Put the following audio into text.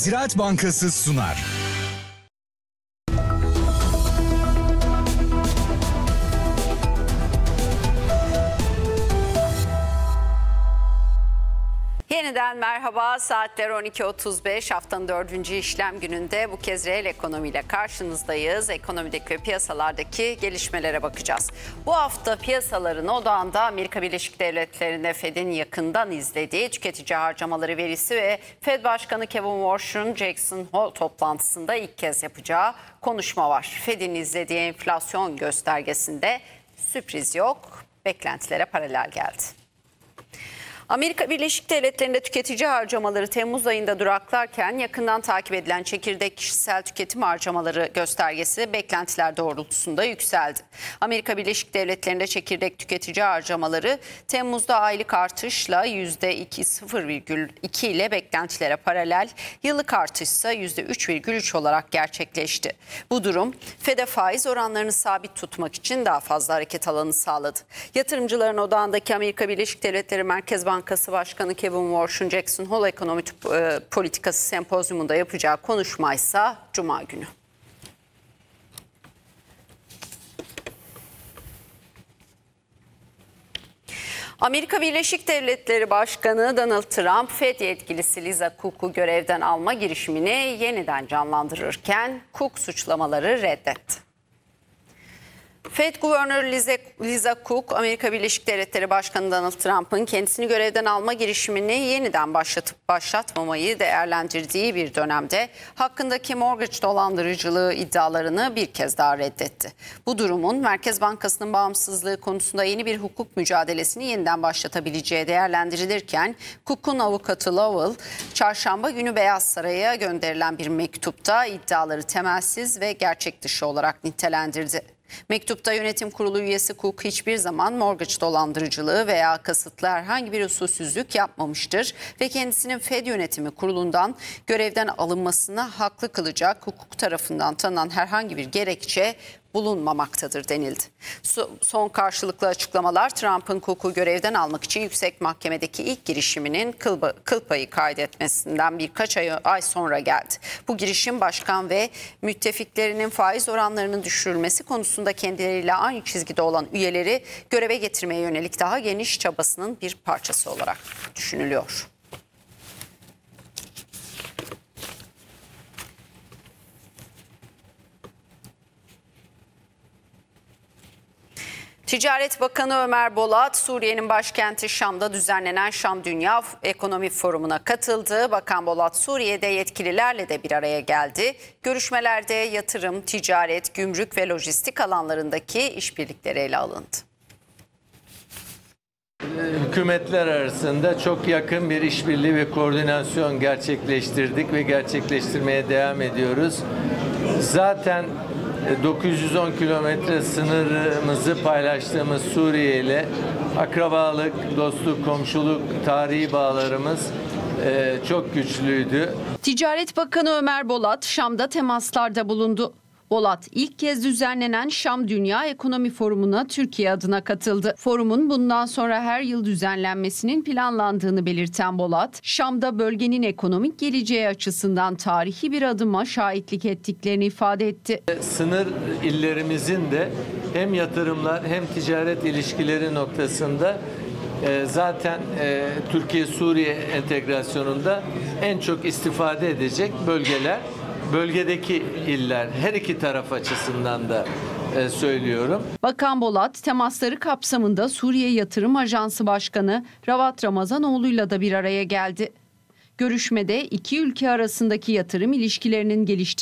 Ziraat Bankası sunar. Yeniden merhaba. Saatler 12.35. Haftanın 4. işlem gününde bu kez reel ekonomiyle karşınızdayız. Ekonomideki ve piyasalardaki gelişmelere bakacağız. Bu hafta piyasaların odağında Amerika Birleşik Devletleri'nde Fed'in yakından izlediği tüketici harcamaları verisi ve Fed Başkanı Kevin Warsh'un Jackson Hole toplantısında ilk kez yapacağı konuşma var. Fed'in izlediği enflasyon göstergesinde sürpriz yok, beklentilere paralel geldi. Amerika Birleşik Devletleri'nde tüketici harcamaları Temmuz ayında duraklarken yakından takip edilen çekirdek kişisel tüketim harcamaları göstergesi beklentiler doğrultusunda yükseldi. Amerika Birleşik Devletleri'nde çekirdek tüketici harcamaları Temmuz'da aylık artışla %0,2 ile beklentilere paralel, yıllık artış ise %3,3 olarak gerçekleşti. Bu durum Fed'e faiz oranlarını sabit tutmak için daha fazla hareket alanı sağladı. Yatırımcıların odağındaki Amerika Birleşik Devletleri Merkez Bankası Başkanı Kevin Warsh'un Jackson Hole Ekonomi Politikası Sempozyumunda yapacağı konuşmaysa Cuma günü. Amerika Birleşik Devletleri Başkanı Donald Trump, Fed yetkilisi Lisa Cook'u görevden alma girişimini yeniden canlandırırken Cook suçlamaları reddetti. Fed Guvernörü Lisa Cook, Amerika Birleşik Devletleri Başkanı Donald Trump'ın kendisini görevden alma girişimini yeniden başlatmamayı değerlendirdiği bir dönemde hakkındaki mortgage dolandırıcılığı iddialarını bir kez daha reddetti. Bu durumun Merkez Bankası'nın bağımsızlığı konusunda yeni bir hukuk mücadelesini yeniden başlatabileceği değerlendirilirken, Cook'un avukatı Lowell, çarşamba günü Beyaz Saray'a gönderilen bir mektupta iddiaları temelsiz ve gerçek dışı olarak nitelendirdi. Mektupta yönetim kurulu üyesi Cook hiçbir zaman mortgage dolandırıcılığı veya kasıtlı herhangi bir usulsüzlük yapmamıştır ve kendisinin Fed yönetimi kurulundan görevden alınmasına haklı kılacak hukuk tarafından tanınan herhangi bir gerekçe bulunmamaktadır denildi. Son karşılıklı açıklamalar Trump'ın Cook'u görevden almak için yüksek mahkemedeki ilk girişiminin kıl payı kaydetmesinden birkaç ay sonra geldi. Bu girişim başkan ve müttefiklerinin faiz oranlarının düşürülmesi konusunda kendileriyle aynı çizgide olan üyeleri göreve getirmeye yönelik daha geniş çabasının bir parçası olarak düşünülüyor. Ticaret Bakanı Ömer Bolat, Suriye'nin başkenti Şam'da düzenlenen Şam Dünya Ekonomi Forumu'na katıldı. Bakan Bolat, Suriye'de yetkililerle de bir araya geldi. Görüşmelerde yatırım, ticaret, gümrük ve lojistik alanlarındaki işbirlikleri ele alındı. Hükümetler arasında çok yakın bir işbirliği ve koordinasyon gerçekleştirdik ve gerçekleştirmeye devam ediyoruz. Zaten 910 kilometre sınırımızı paylaştığımız Suriye ile akrabalık, dostluk, komşuluk, tarihi bağlarımız çok güçlüydü. Ticaret Bakanı Ömer Bolat, Şam'da temaslarda bulundu. Bolat ilk kez düzenlenen Şam Dünya Ekonomi Forumu'na Türkiye adına katıldı. Forumun bundan sonra her yıl düzenlenmesinin planlandığını belirten Bolat, Şam'da bölgenin ekonomik geleceği açısından tarihi bir adıma şahitlik ettiklerini ifade etti. Sınır illerimizin de hem yatırımlar hem ticaret ilişkileri noktasında zaten Türkiye-Suriye entegrasyonunda en çok istifade edecek bölgeler. Bölgedeki iller, her iki taraf açısından da söylüyorum. Bakan Bolat temasları kapsamında Suriye Yatırım Ajansı Başkanı Ravat Ramazanoğlu'yla da bir araya geldi. Görüşmede iki ülke arasındaki yatırım ilişkilerinin geliştirilmesi